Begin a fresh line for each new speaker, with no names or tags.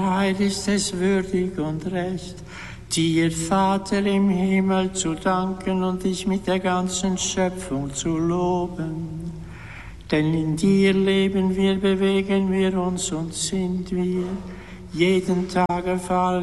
Wahrheit ist es würdig und recht, dir, Vater im Himmel, zu danken und dich mit der ganzen Schöpfung zu loben. Denn in dir leben wir, bewegen wir uns und sind wir. Jeden Tag erfahren